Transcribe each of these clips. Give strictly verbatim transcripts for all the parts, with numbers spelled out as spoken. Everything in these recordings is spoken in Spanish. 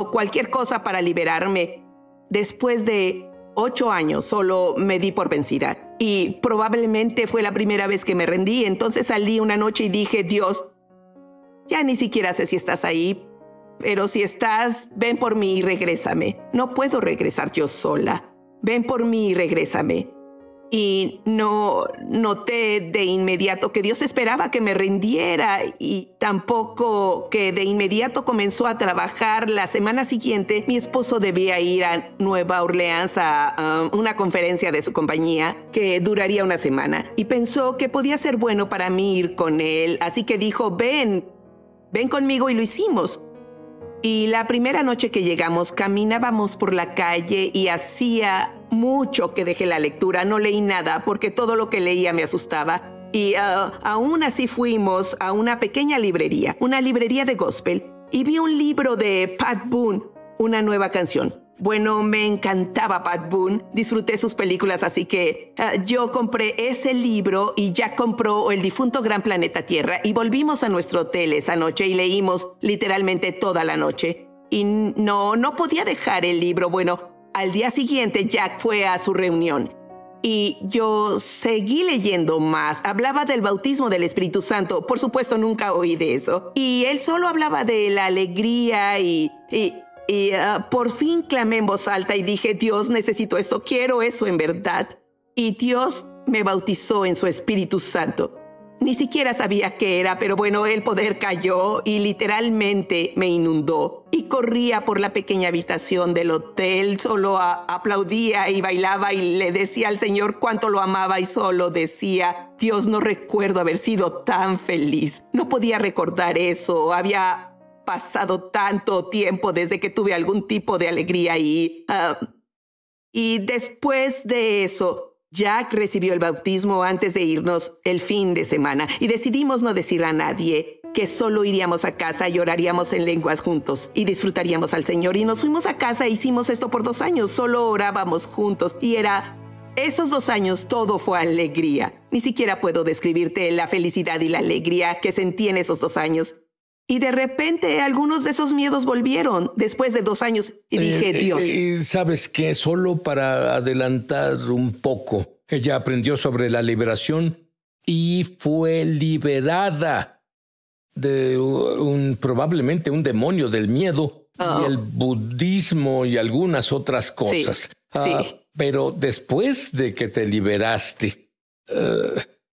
haciendo cualquier cosa para liberarme. Después de ocho años solo me di por vencida. Y probablemente fue la primera vez que me rendí. Entonces salí una noche y dije, Dios, ya ni siquiera sé si estás ahí, pero si estás, ven por mí y regrésame. No puedo regresar yo sola. Ven por mí y regrésame. Y no noté de inmediato que Dios esperaba que me rindiera y tampoco que de inmediato comenzó a trabajar. La semana siguiente, mi esposo debía ir a Nueva Orleans a um, una conferencia de su compañía que duraría una semana. Y pensó que podía ser bueno para mí ir con él. Así que dijo, ven, ven conmigo, y lo hicimos. Y la primera noche que llegamos, caminábamos por la calle y hacía mucho que dejé la lectura. No leí nada porque todo lo que leía me asustaba. Y uh, aún así fuimos a una pequeña librería, una librería de gospel, y vi un libro de Pat Boone, una nueva canción. Bueno, me encantaba Pat Boone, disfruté sus películas, así que uh, yo compré ese libro y Jack compró El difunto gran planeta Tierra y volvimos a nuestro hotel esa noche y leímos literalmente toda la noche. Y no, no podía dejar el libro. Bueno, al día siguiente Jack fue a su reunión y yo seguí leyendo más. Hablaba del bautismo del Espíritu Santo. Por supuesto, nunca oí de eso. Y él solo hablaba de la alegría y... y Y uh, por fin clamé en voz alta y dije, Dios, necesito esto, quiero eso en verdad. Y Dios me bautizó en su Espíritu Santo. Ni siquiera sabía qué era, pero bueno, el poder cayó y literalmente me inundó. Y corría por la pequeña habitación del hotel, solo a, aplaudía y bailaba y le decía al Señor cuánto lo amaba y solo decía, Dios, no recuerdo haber sido tan feliz. No podía recordar eso, había pasado tanto tiempo desde que tuve algún tipo de alegría y, uh, y después de eso, Jack recibió el bautismo antes de irnos el fin de semana y decidimos no decir a nadie, que solo iríamos a casa y oraríamos en lenguas juntos y disfrutaríamos al Señor. Y nos fuimos a casa e hicimos esto por dos años, solo orábamos juntos y era... Esos dos años todo fue alegría. Ni siquiera puedo describirte la felicidad y la alegría que sentí en esos dos años. Y de repente algunos de esos miedos volvieron después de dos años y dije, eh, Dios. Eh, ¿Sabes qué? Solo para adelantar un poco, ella aprendió sobre la liberación y fue liberada de un, probablemente un demonio del miedo oh. y el budismo y algunas otras cosas. Sí, ah, sí. Pero después de que te liberaste... Uh,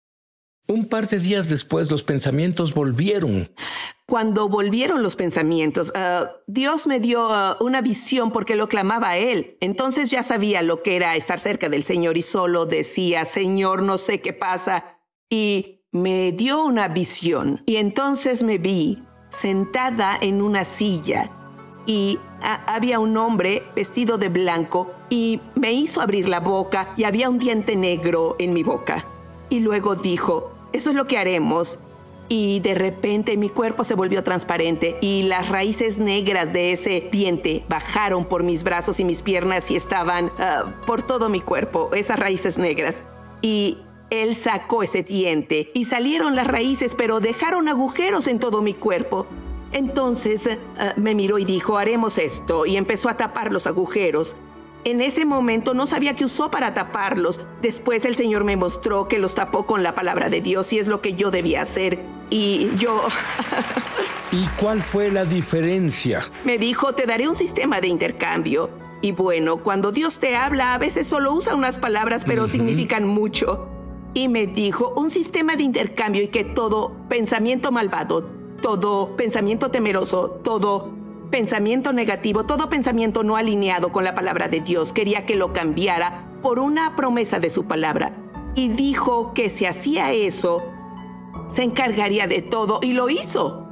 Un par de días después, los pensamientos volvieron. Cuando volvieron los pensamientos, uh, Dios me dio uh, una visión porque lo clamaba a Él. Entonces ya sabía lo que era estar cerca del Señor y solo decía, Señor, no sé qué pasa. Y me dio una visión. Y entonces me vi sentada en una silla y uh, había un hombre vestido de blanco y me hizo abrir la boca y había un diente negro en mi boca. Y luego dijo, eso es lo que haremos. Y de repente mi cuerpo se volvió transparente y las raíces negras de ese diente bajaron por mis brazos y mis piernas y estaban uh, por todo mi cuerpo, esas raíces negras. Y él sacó ese diente y salieron las raíces, pero dejaron agujeros en todo mi cuerpo. Entonces uh, me miró y dijo, haremos esto, y empezó a tapar los agujeros. En ese momento no sabía qué usó para taparlos. Después el Señor me mostró que los tapó con la palabra de Dios y es lo que yo debía hacer. Y yo... ¿Y cuál fue la diferencia? Me dijo, te daré un sistema de intercambio. Y bueno, cuando Dios te habla, a veces solo usa unas palabras, pero uh-huh. significan mucho. Y me dijo, un sistema de intercambio y que todo pensamiento malvado, todo pensamiento temeroso, todo... pensamiento negativo, todo pensamiento no alineado con la palabra de Dios, quería que lo cambiara por una promesa de su palabra. Y dijo que si hacía eso, se encargaría de todo, y lo hizo.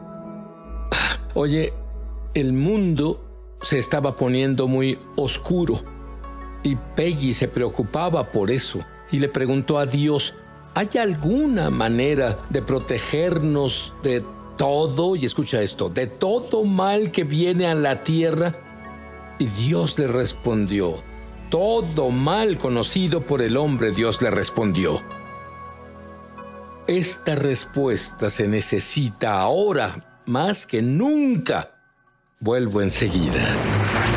Oye, el mundo se estaba poniendo muy oscuro y Peggy se preocupaba por eso y le preguntó a Dios, ¿hay alguna manera de protegernos de todo, y escucha esto, de todo mal que viene a la tierra? Y Dios le respondió, todo mal conocido por el hombre, Dios le respondió. Esta respuesta se necesita ahora más que nunca. Vuelvo enseguida.